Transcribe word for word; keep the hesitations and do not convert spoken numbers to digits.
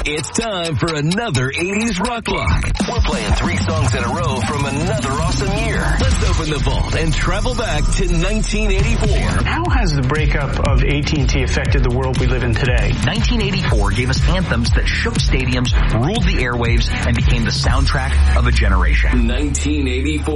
It's time for another eighties Rock Block. We're playing three songs in a row from another awesome year. Let's open the vault and travel back to nineteen eighty-four. How has the breakup of A T and T affected the world we live in today? nineteen eighty-four gave us anthems that shook stadiums, ruled the airwaves, and became the soundtrack of a generation. nineteen eighty-four.